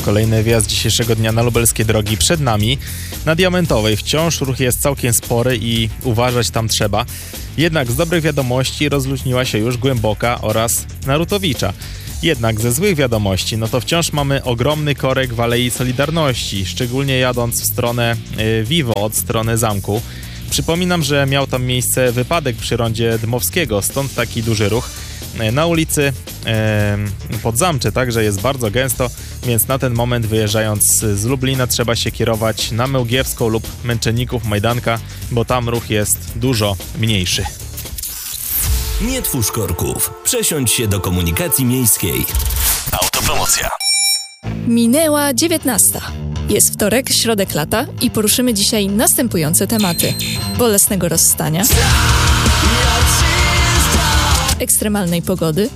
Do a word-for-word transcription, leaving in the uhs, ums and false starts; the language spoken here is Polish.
Kolejny wjazd dzisiejszego dnia na lubelskie drogi przed nami. Na Diamentowej wciąż ruch jest całkiem spory i uważać tam trzeba. Jednak z dobrych wiadomości rozluźniła się już Głęboka oraz Narutowicza. Jednak ze złych wiadomości, no to wciąż mamy ogromny korek w Alei Solidarności, szczególnie jadąc w stronę y, Vivo od strony zamku. Przypominam, że miał tam miejsce wypadek przy rondzie Dmowskiego, stąd taki duży ruch. Na ulicy e, Podzamcze także jest bardzo gęsto, więc na ten moment wyjeżdżając z Lublina trzeba się kierować na Mełgiewską lub Męczenników Majdanka, bo tam ruch jest dużo mniejszy. Nie twórz korków. Przesiądź się do komunikacji miejskiej. Autopromocja. Minęła dziewiętnasta. Jest wtorek, środek lata i poruszymy dzisiaj następujące tematy: bolesnego rozstania, ekstremalnej pogody,